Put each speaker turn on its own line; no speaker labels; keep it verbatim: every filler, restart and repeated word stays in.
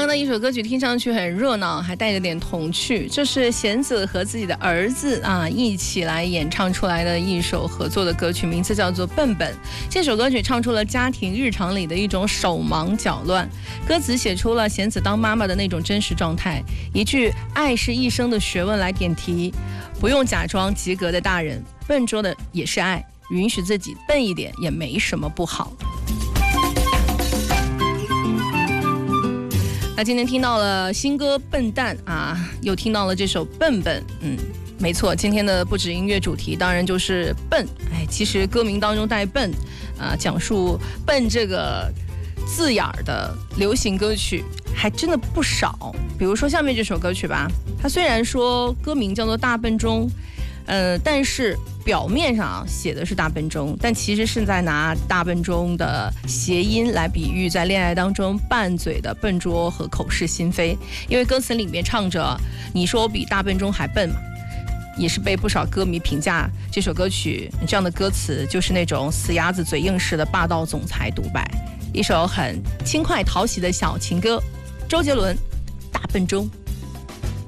的一首歌曲听上去很热闹，还带着点童趣，这是弦子和自己的儿子啊一起来演唱出来的一首合作的歌曲，名字叫做《笨笨》。这首歌曲唱出了家庭日常里的一种手忙脚乱，歌词写出了弦子当妈妈的那种真实状态。一句“爱是一生的学问”来点题，不用假装及格的大人，笨拙的也是爱，允许自己笨一点也没什么不好。那今天听到了新歌《笨蛋》啊，又听到了这首《笨笨》，嗯，没错，今天的不止音乐主题当然就是笨。哎，其实歌名当中带笨，啊，讲述笨这个字眼儿的流行歌曲还真的不少。比如说下面这首歌曲吧，它虽然说歌名叫做《大笨钟》，呃，但是表面上啊写的是大笨钟，但其实是在拿大笨钟的谐音来比喻在恋爱当中拌嘴的笨拙和口是心非。因为歌词里面唱着你说我比大笨钟还笨嘛，也是被不少歌迷评价这首歌曲这样的歌词就是那种死鸭子嘴硬式的霸道总裁独白，一首很轻快讨喜的小情歌。周杰伦《大笨钟》。